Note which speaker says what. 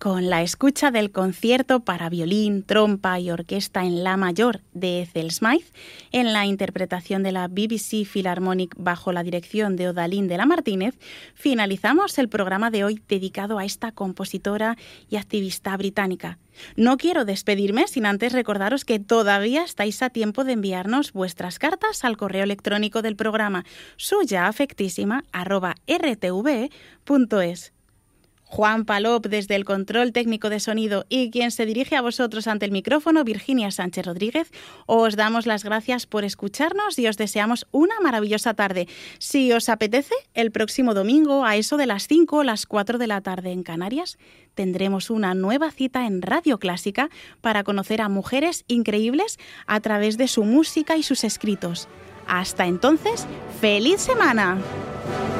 Speaker 1: con la escucha del concierto para violín, trompa y orquesta en la mayor de Ethel Smyth, en la interpretación de la BBC Philharmonic bajo la dirección de Odalín de la Martínez, finalizamos el programa de hoy dedicado a esta compositora y activista británica. No quiero despedirme sin antes recordaros que todavía estáis a tiempo de enviarnos vuestras cartas al correo electrónico del programa suyaafectísima@rtve.es. Juan Palop desde el control técnico de sonido y quien se dirige a vosotros ante el micrófono, Virginia Sánchez Rodríguez, os damos las gracias por escucharnos y os deseamos una maravillosa tarde. Si os apetece, el próximo domingo a eso de las 5 o las 4 de la tarde en Canarias, tendremos una nueva cita en Radio Clásica para conocer a mujeres increíbles a través de su música y sus escritos. Hasta entonces, ¡feliz semana!